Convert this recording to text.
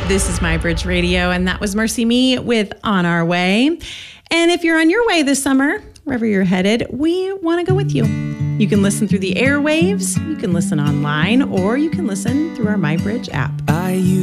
This is My Bridge Radio, and that was Mercy Me with On Our Way. And if you're on your way this summer, wherever you're headed, we want to go with you. You can listen through the airwaves, you can listen online, or you can listen through our My Bridge app.